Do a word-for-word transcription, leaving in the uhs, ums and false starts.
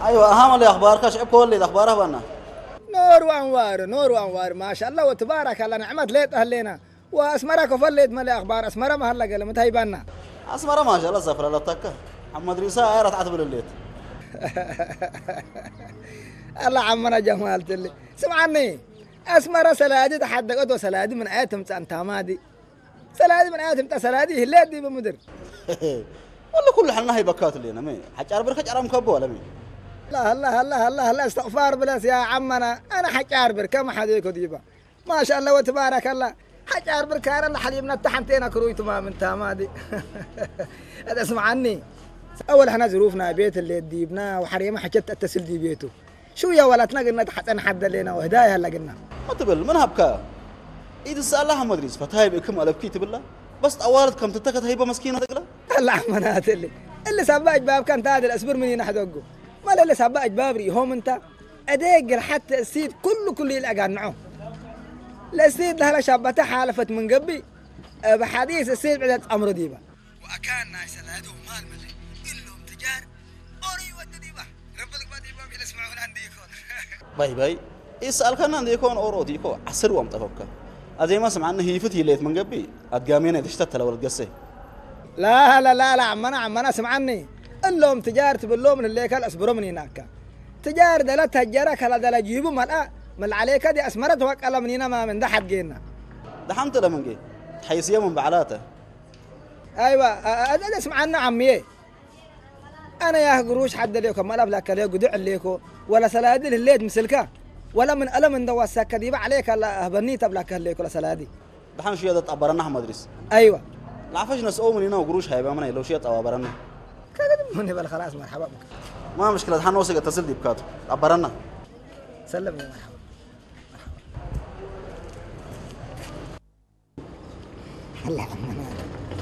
ايوه اهم اللي اخبارك ايش كل اللي اخباره بنا نور وانوار نور وانوار ما شاء الله وتبارك الله نعمت ليت اهلنا واسمرك وفليت مالي اخبار اسمره ما هلا قال متى يبنا اسمر ما شاء الله زفر لا تكه محمد ريسا ايرت عتب الليت الله عمنا جمال تلي سمعني اسمر سلادي تحدى قدو سلادي من ايتم انت مادي سلادي من ايتم انت سلادي هليت دي بمدر والله كل حنا هي بكات لينا مي حجار برك حجار مكبو ولا مي لا الله الله الله الله استغفار بلاس يا عمنا انا حجار برك ما حد يكو ديبا ما شاء الله وتبارك الله حجار برك انا حليبنا تحنتين كروي تمام انت مادي هذا اسمع عني اول احنا ظروفنا بيت اللي ديبنا وحريمه حكت اتصل دي بيته شو يا ولد نقلنا تحت حد لنا وهدايا هلا قلنا ما تبل من هبكا ايد السالة مدريس فتاي بكم البكي تبلا بس اوالد كم تتكت هيبه مسكينه تقلا الله عمنات اللي اللي سباج باب كان تادي الاسبر مني نحدقه ما اللي سباج بابري هم انت ادق حتى السيد كله كله يلقى معه السيد لها شابته حالفت من قبي بحديث السيد بعد امر ديبه واكان ناس هذا مال ملي كلهم تجار اوري ود ديبه ربك ما ديبه يسمعون عندي يكون باي باي يسال كان عندي يكون اورو ديكو عسر وام طفك ازي ما سمعنا هي فتي ليت من قبي اتقامين تشتت ولا تقسي لا لا لا لا عمنا عمنا سمعني اللهم تجارت باللوم من اللي كان اصبروا من هناك تجار دلا تجارك هلا دلا جيبوا ملا مل عليك دي اسمرت وقال من هنا ما من ده حد جينا دحمت لمن جي حيسيه من بعلاته ايوه هذا اسمع عنا عمي انا يا قروش حد ليكم ما لك ليه قدع ليكو ولا سلادي الليد مسلكه ولا من ألم من دوا السكه دي عليك الله بني تبلك ليك ولا سلادي دحن شو يد ابرنا احمد ريس ايوه العفش نسقوا من هنا وقروش هيبقى من لو شيء ابرنا كذا من بل خلاص مرحبا بك ما مشكله دحن وصل اتصل دي بكاتو ابرنا سلم يا مرحبا الله